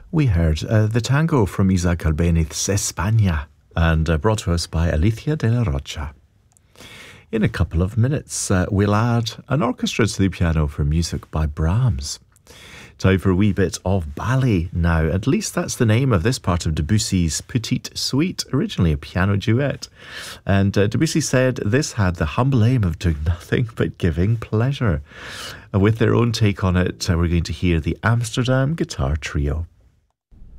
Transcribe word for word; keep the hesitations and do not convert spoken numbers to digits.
We heard uh, the tango from Isaac Albéniz's España, and uh, brought to us by Alicia de la Rocha. In a couple of minutes, uh, we'll add an orchestra to the piano for music by Brahms. Time for a wee bit of ballet now. At least that's the name of this part of Debussy's Petite Suite, originally a piano duet. And uh, Debussy said this had the humble aim of doing nothing but giving pleasure. And with their own take on it, uh, we're going to hear the Amsterdam Guitar Trio.